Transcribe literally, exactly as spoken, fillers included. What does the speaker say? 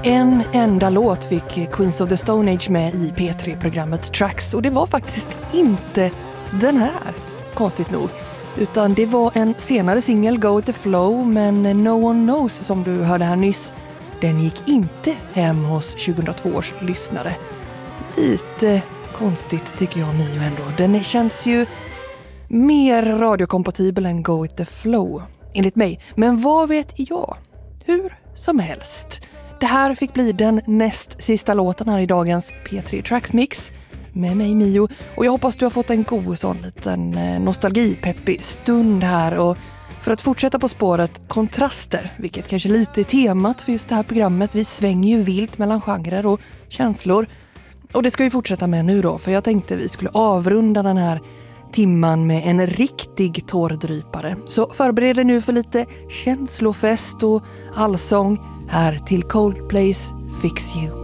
En enda låt fick Queens of the Stone Age med i P tre-programmet Tracks, och det var faktiskt inte den här, konstigt nog. Utan det var en senare singel, Go With The Flow, men No One Knows som du hörde här nyss, den gick inte hem hos tjugohundratvå års lyssnare. Lite konstigt tycker jag, Mio, ändå. Den känns ju mer radiokompatibel än Go With The Flow, enligt mig. Men vad vet jag? Hur som helst. Det här fick bli den näst sista låten här i dagens P tre Tracks Mix med mig, Mio. Och jag hoppas du har fått en god sån liten nostalgipeppig stund här. Och för att fortsätta på spåret kontraster, vilket kanske lite är temat för just det här programmet. Vi svänger ju vilt mellan genrer och känslor. Och det ska vi fortsätta med nu då, för jag tänkte vi skulle avrunda den här timman med en riktig tårdrypare. Så förbered dig nu för lite känslofest och allsång här till Coldplays Fix You.